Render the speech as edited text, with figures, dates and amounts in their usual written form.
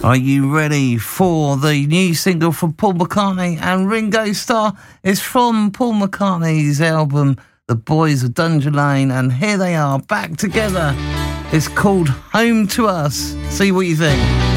Are you ready for the new single from Paul McCartney and Ringo Starr? It's from Paul McCartney's album, The Boys of Dungeon Lane, and here they are back together. It's called Home to Us. See what you think.